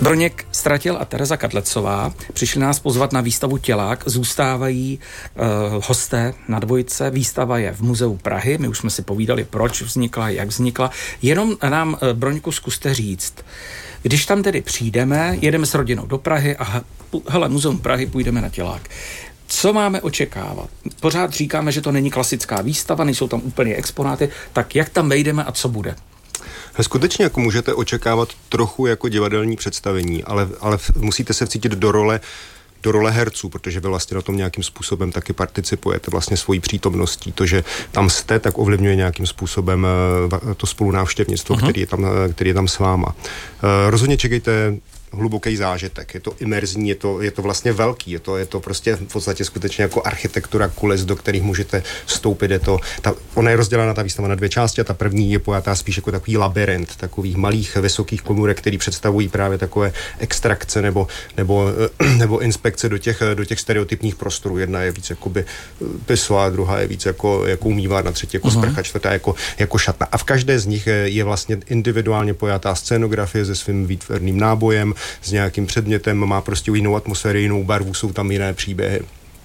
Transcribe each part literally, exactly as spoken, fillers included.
Broněk Stratil a Tereza Kadlecová přišli nás pozvat na výstavu Tělák. Zůstávají uh, hosté na dvojce. Výstava je v Muzeu Prahy. My už jsme si povídali, proč vznikla, jak vznikla. Jenom nám, uh, Broňku, zkuste říct, když tam tedy přijdeme, jedeme s rodinou do Prahy a hele, Muzeum Prahy, půjdeme na Tělák. Co máme očekávat? Pořád říkáme, že to není klasická výstava, nejsou tam úplně exponáty, tak jak tam vejdeme a co bude? Skutečně jako můžete očekávat trochu jako divadelní představení, ale, ale musíte se vcítit do role do role herců, protože vy vlastně na tom nějakým způsobem taky participujete vlastně svojí přítomností. To, že tam jste, tak ovlivňuje nějakým způsobem to spolunávštěvnictvo, uh-huh. který je tam, který je tam s váma. Rozhodně čekejte hluboký zážitek. Je to imerzní, je to, je to vlastně velký, je to, je to prostě v podstatě skutečně jako architektura kulis, do kterých můžete vstoupit. Je to, ta, ona je rozdělena ta výstava na dvě části a ta první je pojatá spíš jako takový labyrint, takových malých, vysokých komůrek, který představují právě takové extrakce nebo, nebo, nebo inspekce do těch, do těch stereotypních prostorů. Jedna je víc jakoby pisoá, druhá je víc jako, jako umývárna, třetí jako uh-huh. sprcha, čtvrtá jako, jako šatna. A v každé z nich je vlastně individuálně pojatá scénografie se svým výtvarným nábojem, s nějakým předmětem, má prostě jinou atmosféru, jinou barvu, jsou tam jiné příběhy.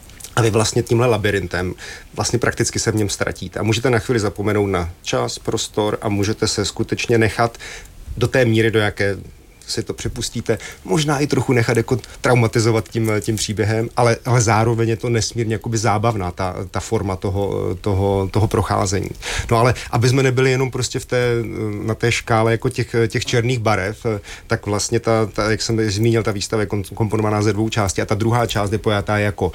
A vy vlastně tímhle labirintem vlastně prakticky se v něm ztratíte. A můžete na chvíli zapomenout na čas, prostor a můžete se skutečně nechat do té míry, do jaké si to připustíte, možná i trochu nechat jako traumatizovat tím, tím příběhem, ale, ale zároveň je to nesmírně jakoby zábavná ta, ta forma toho, toho, toho procházení. No ale aby jsme nebyli jenom prostě v té, na té škále jako těch, těch černých barev, tak vlastně ta, ta, jak jsem zmínil, ta výstava je komponovaná ze dvou částí a ta druhá část je pojatá jako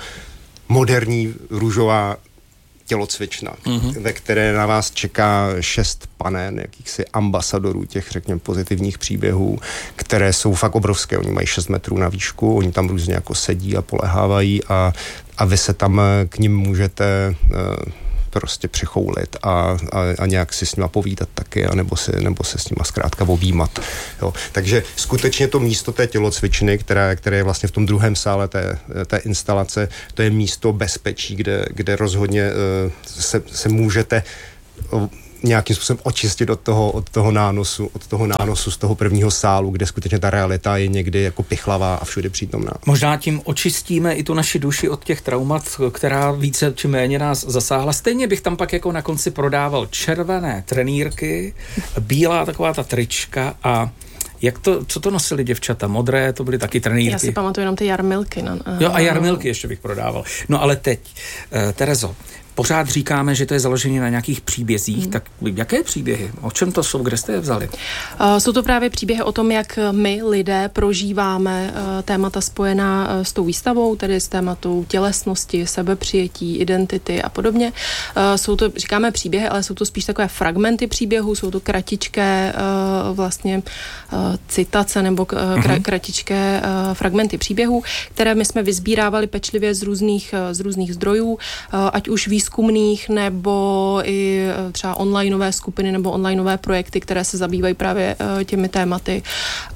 moderní růžová tělocvična, mm-hmm. ve které na vás čeká šest panén, jakýchsi ambasadorů těch, řekněme, pozitivních příběhů, které jsou fakt obrovské. Oni mají šest metrů na výšku, oni tam různě jako sedí a polehávají a, a vy se tam k nim můžete uh, prostě přichoulit a, a, a nějak si s nima povídat taky, anebo se, nebo se s nima zkrátka objímat. Jo. Takže skutečně to místo té tělocvičny, které, které je vlastně v tom druhém sále té, té instalace, to je místo bezpečí, kde, kde rozhodně uh, se, se můžete uh, nějakým způsobem očistit od toho, od toho nánosu, od toho nánosu z toho prvního sálu, kde skutečně ta realita je někdy jako pichlavá a všude přítomná. Možná tím očistíme i tu naši duši od těch traumat, která více či méně nás zasáhla. Stejně bych tam pak jako na konci prodával červené trenýrky, bílá taková ta trička a jak to, co to nosili děvčata? Modré, to byly taky trenýrky. Já si pamatuju jenom ty jarmilky. No, jo, a jarmilky ještě bych prodával. No ale teď, uh, Terezo, pořád říkáme, že to je založené na nějakých příbězích, hmm. tak jaké příběhy? O čem to jsou? Kde jste je vzali? Uh, jsou to právě příběhy o tom, jak my lidé prožíváme uh, témata spojená uh, s tou výstavou, tedy s tématou tělesnosti, sebepřijetí, identity a podobně. Uh, jsou to, říkáme příběhy, ale jsou to spíš takové fragmenty příběhů, jsou to kratičké uh, vlastně uh, citace nebo uh, kra, hmm. kratičké uh, fragmenty příběhů, které my jsme vyzbírávali pečlivě z různých, uh, z různých zdrojů, uh, ať už výzkumných nebo i třeba onlineové skupiny nebo onlineové projekty, které se zabývají právě těmi tématy.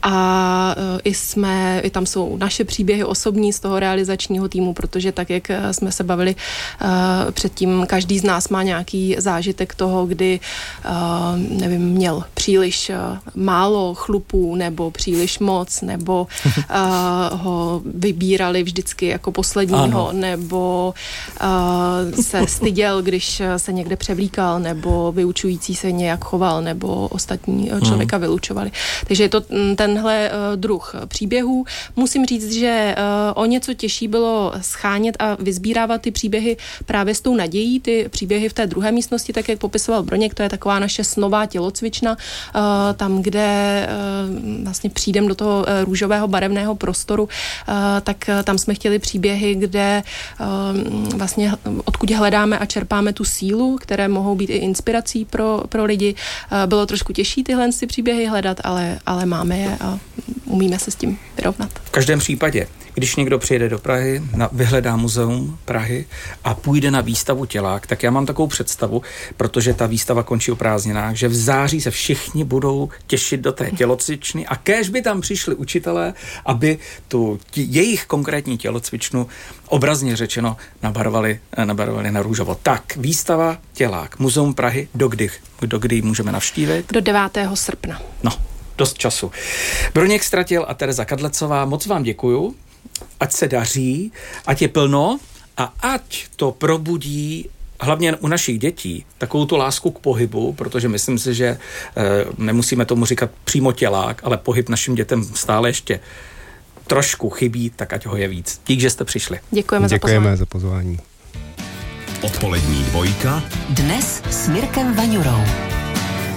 A i jsme, i tam jsou naše příběhy osobní z toho realizačního týmu, protože tak, jak jsme se bavili předtím, každý z nás má nějaký zážitek toho, kdy nevím, měl příliš málo chlupů nebo příliš moc, nebo ho vybírali vždycky jako posledního, ano. nebo se styděl, když se někde převlíkal, nebo vyučující se nějak choval, nebo ostatní člověka vylučovali. Takže je to tenhle druh příběhů. Musím říct, že o něco těžší bylo schánět a vyzbírávat ty příběhy právě s tou nadějí, ty příběhy v té druhé místnosti, tak jak popisoval Broněk, to je taková naše snová tělocvična, tam, kde vlastně přijdem do toho růžového barevného prostoru, tak tam jsme chtěli příběhy, kde vlastně odkud hledáme a čerpáme tu sílu, které mohou být i inspirací pro, pro lidi. Bylo trošku těžší tyhle ty příběhy hledat, ale, ale máme je a umíme se s tím vyrovnat. V každém případě, když někdo přijede do Prahy, na, vyhledá Muzeum Prahy a půjde na výstavu Tělák, tak já mám takovou představu, protože ta výstava končí o prázdninách, že v září se všichni budou těšit do té tělocvičny a kéž by tam přišli učitelé, aby tu tí, jejich konkrétní tělocvičnu obrazně řečeno nabarvali, nabarvali na růžovo. Tak, výstava Tělák, Muzeum Prahy, dokdy, dokdy můžeme navštívit? Do devátého srpna. No, dost času. Broněk Stratil a Tereza Kadlecová, moc vám děkuju, ať se daří, ať je plno a ať to probudí hlavně u našich dětí takovou tu lásku k pohybu, protože myslím si, že e, nemusíme tomu říkat přímo tělák, ale pohyb našim dětem stále ještě trošku chybí, tak ať ho je víc. Dík, že jste přišli. Děkujeme, Děkujeme za pozvání. Odpolední dvojka. Dnes s Mirkem Vaňurou.